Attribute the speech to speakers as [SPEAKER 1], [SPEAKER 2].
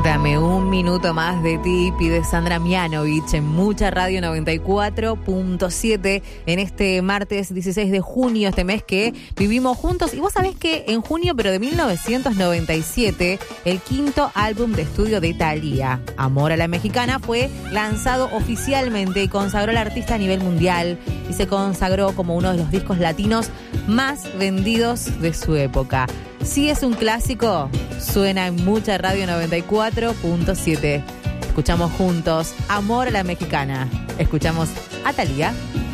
[SPEAKER 1] Dame un minuto más de ti, pide Sandra Mianovich en Mucha Radio 94.7 en este martes 16 de junio, este mes que vivimos juntos. Y vos sabés que en junio, pero de 1997, el quinto álbum de estudio de Thalía, Amor a la Mexicana, fue lanzado oficialmente y consagró al artista a nivel mundial y se consagró como uno de los discos latinos más vendidos de su época. Si es un clásico, suena en Mucha Radio 94.7. Escuchamos juntos Amor a la Mexicana. Escuchamos a Thalía.